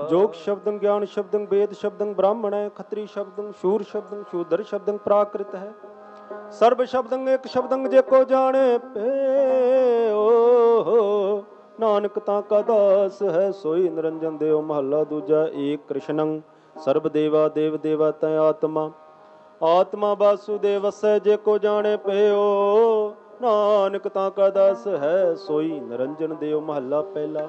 जोग शब्दं ज्ञान शब्दं वेद शब्दं ब्राह्मण है खत्री शब्दं शूर शब्दं शूद्र शब्दं प्राकृत है सर्व शब्दं एक शब्दं जेको जाने पे नानक ताका दास है सोई निरंजन देव महला दूजा एक कृष्णं सर्व देवा देव देवा तय आत्मा आत्मा वासुदेव वसै जेको जाने पियो नानक ताका दास है सोई निरंजन देव महला पहला।